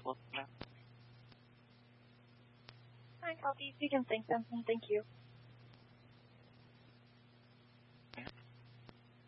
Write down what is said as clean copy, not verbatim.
Fine, Kelsey, you can thank them, and thank you.